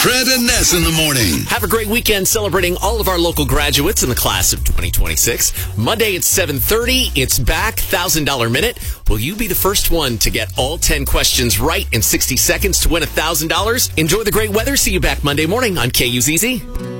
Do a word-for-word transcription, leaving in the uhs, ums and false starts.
Fred and Ness in the morning. Have a great weekend celebrating all of our local graduates in the class of twenty twenty-six. Monday at seven thirty, it's back, one thousand dollars Minute. Will you be the first one to get all ten questions right in sixty seconds to win one thousand dollars? Enjoy the great weather. See you back Monday morning on K U Z Z.